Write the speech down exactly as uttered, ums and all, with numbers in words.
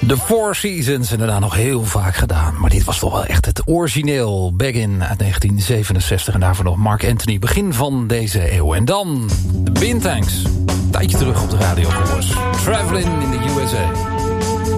The Four Seasons, inderdaad nog heel vaak gedaan. Maar dit was toch wel echt het origineel. Begin uit negentien zevenenzestig en daarvoor nog Mark Anthony. Begin van deze eeuw. En dan de Bintangs. Een tijdje terug op de radio, jongens. Traveling in the U S A.